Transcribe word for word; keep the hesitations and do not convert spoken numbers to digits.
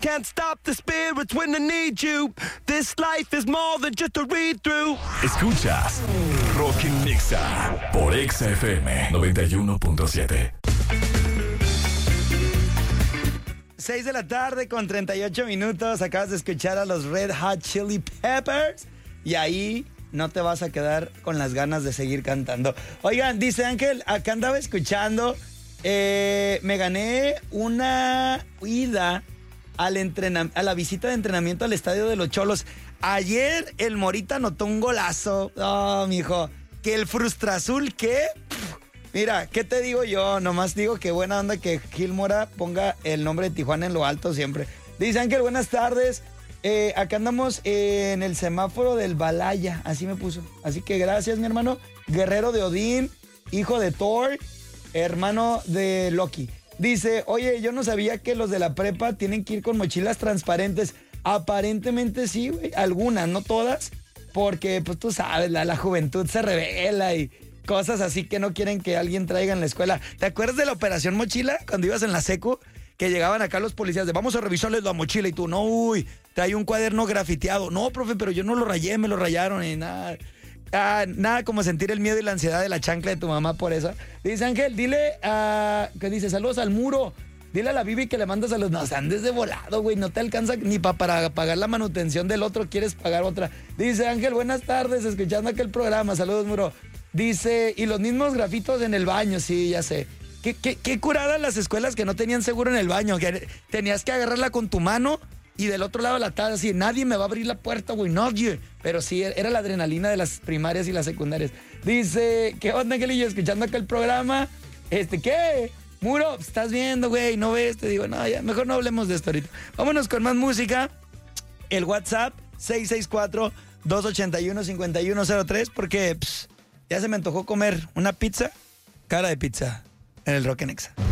Can't stop the spirits when I need you. This life is more than just a read-through. Escuchas Rockin' Nixa por Exa F M noventa y uno punto siete. seis de la tarde con treinta y ocho minutos. Acabas de escuchar a los Red Hot Chili Peppers. Y ahí no te vas a quedar con las ganas de seguir cantando. Oigan, dice Ángel, acá andaba escuchando. Eh, me gané una ida al entrenam- a la visita de entrenamiento al estadio de los Cholos. Ayer el Morita anotó un golazo. Oh, mijo. Que el Frustrazul, ¿qué? Mira, ¿qué te digo yo? Nomás digo que buena onda que Gil Mora ponga el nombre de Tijuana en lo alto siempre. Dice Ángel, buenas tardes. Eh, acá andamos eh, en el semáforo del Balaya. Así me puso. Así que gracias, mi hermano. Guerrero de Odín, hijo de Thor, hermano de Loki. Dice, oye, yo no sabía que los de la prepa tienen que ir con mochilas transparentes. Aparentemente sí, güey. Algunas, no todas. Porque, pues tú sabes, la, la juventud se revela y cosas así que no quieren que alguien traiga en la escuela. ¿Te acuerdas de la operación mochila cuando ibas en la secu? Que llegaban acá los policías de vamos a revisarles la mochila y tú, no, uy, trae un cuaderno grafiteado. No, profe, pero yo no lo rayé, me lo rayaron y nada. Ah, nada como sentir el miedo y la ansiedad de la chancla de tu mamá por eso. Dice Ángel, dile a... ¿Qué dice? Saludos al muro. Dile a la Bibi que le mandas a los... No, andes de volado, güey. No te alcanza ni pa para pagar la manutención del otro. Quieres pagar otra. Dice Ángel, buenas tardes, escuchando aquel programa. Saludos, muro. Dice, y los mismos grafitos en el baño. Sí, ya sé. Qué, qué, qué curadas las escuelas que no tenían seguro en el baño. Que tenías que agarrarla con tu mano y del otro lado de la taza. Así, nadie me va a abrir la puerta, güey. Nadie. Pero sí, era la adrenalina de las primarias y las secundarias. Dice, ¿qué onda, Angelillo? Escuchando acá el programa. Este, ¿qué? Muro, estás viendo, güey, no ves. Te digo, no, ya, mejor no hablemos de esto ahorita. Vámonos con más música. El WhatsApp, seis seis cuatro, dos ocho uno, cinco uno cero tres, porque pss, ya se me antojó comer una pizza, cara de pizza, en el Rockin' Nixa.